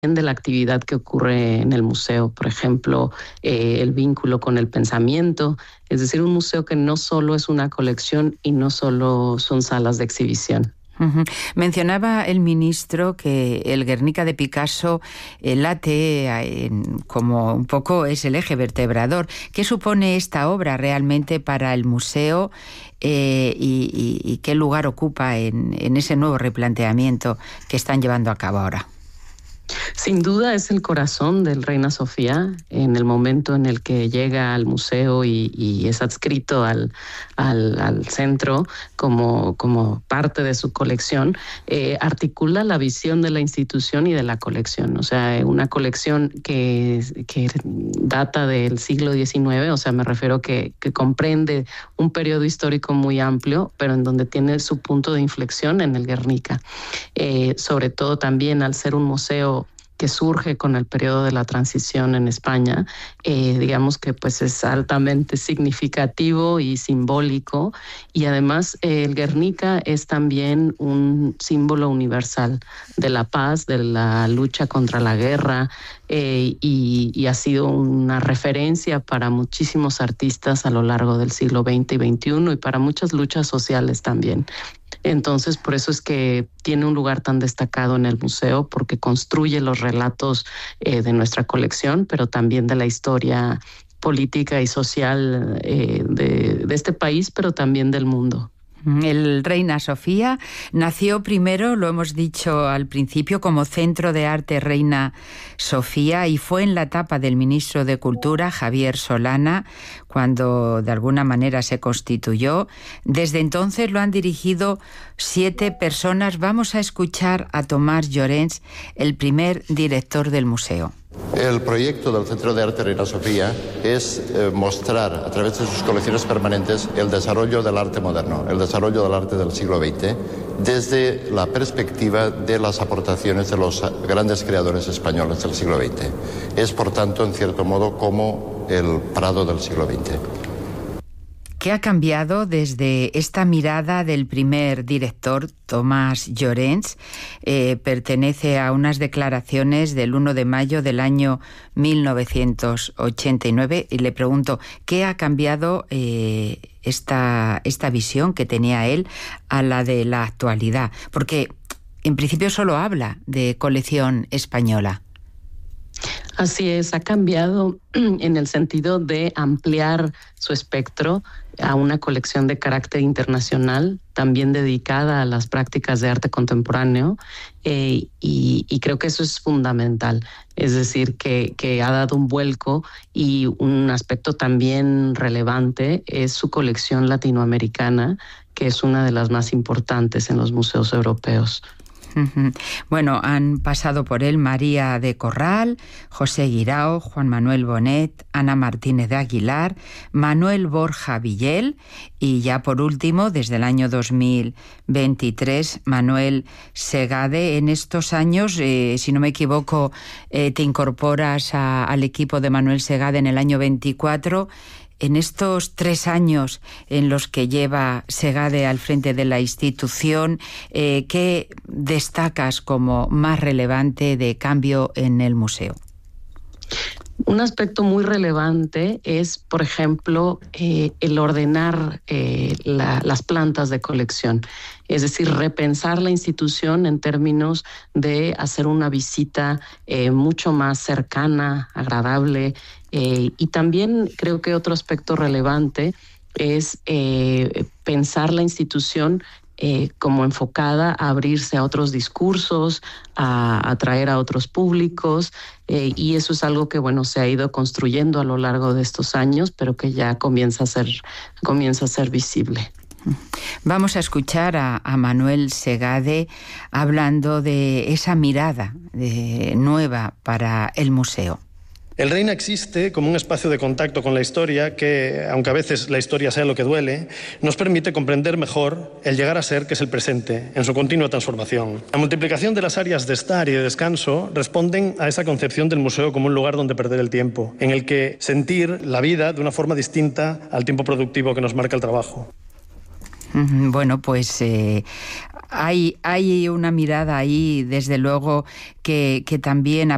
de la actividad que ocurre en el museo, por ejemplo, el vínculo con el pensamiento, es decir, un museo que no solo es una colección y no solo son salas de exhibición. Mencionaba el ministro que el Guernica de Picasso late como un poco es el eje vertebrador. ¿Qué supone esta obra realmente para el museo y qué lugar ocupa en ese nuevo replanteamiento que están llevando a cabo ahora? Sin duda es el corazón del Reina Sofía en el momento en el que llega al museo y es adscrito al centro como parte de su colección, articula la visión de la institución y de la colección. O sea, una colección que data del siglo XIX, o sea, me refiero que comprende un periodo histórico muy amplio, pero en donde tiene su punto de inflexión en el Guernica. Sobre todo también al ser un museo que surge con el periodo de la transición en España, digamos que pues es altamente significativo y simbólico, y además el Guernica es también un símbolo universal de la paz, de la lucha contra la guerra, y ha sido una referencia para muchísimos artistas a lo largo del siglo XX y XXI y para muchas luchas sociales también. Entonces, por eso es que tiene un lugar tan destacado en el museo, porque construye los relatos de nuestra colección, pero también de la historia política y social de este país, pero también del mundo. El Reina Sofía nació primero, lo hemos dicho al principio, como Centro de Arte Reina Sofía, y fue en la etapa del ministro de Cultura, Javier Solana, cuando de alguna manera se constituyó. Desde entonces lo han dirigido 7 personas. Vamos a escuchar a Tomás Llorens, el primer director del museo. El proyecto del Centro de Arte Reina Sofía es mostrar a través de sus colecciones permanentes el desarrollo del arte moderno, el desarrollo del arte del siglo XX, desde la perspectiva de las aportaciones de los grandes creadores españoles del siglo XX. Es, por tanto, en cierto modo, como el Prado del siglo XX. ¿Qué ha cambiado desde esta mirada del primer director, Tomás Llorens? Pertenece a unas declaraciones del 1 de mayo del año 1989 y le pregunto, ¿qué ha cambiado esta visión que tenía él a la de la actualidad? Porque en principio solo habla de colección española. Así es, ha cambiado en el sentido de ampliar su espectro a una colección de carácter internacional, también dedicada a las prácticas de arte contemporáneo, y creo que eso es fundamental. Es decir, que ha dado un vuelco, y un aspecto también relevante es su colección latinoamericana, que es una de las más importantes en los museos europeos. Bueno, han pasado por él María de Corral, José Guirao, Juan Manuel Bonet, Ana Martínez de Aguilar, Manuel Borja Villel y ya por último, desde el año 2023, Manuel Segade. En estos años, si no me equivoco, te incorporas al equipo de Manuel Segade en el año 24. En estos 3 años en los que lleva Segade al frente de la institución, ¿qué destacas como más relevante de cambio en el museo? Un aspecto muy relevante es, por ejemplo, el ordenar las plantas de colección. Es decir, repensar la institución en términos de hacer una visita mucho más cercana, agradable. Y también creo que otro aspecto relevante es pensar la institución como enfocada a abrirse a otros discursos, a atraer a otros públicos, y eso es algo que, bueno, se ha ido construyendo a lo largo de estos años, pero que ya comienza a ser visible. Vamos a escuchar a Manuel Segade hablando de esa mirada nueva para el museo. El Reina existe como un espacio de contacto con la historia que, aunque a veces la historia sea lo que duele, nos permite comprender mejor el llegar a ser, que es el presente, en su continua transformación. La multiplicación de las áreas de estar y de descanso responden a esa concepción del museo como un lugar donde perder el tiempo, en el que sentir la vida de una forma distinta al tiempo productivo que nos marca el trabajo. Bueno, pues hay una mirada ahí, desde luego, que también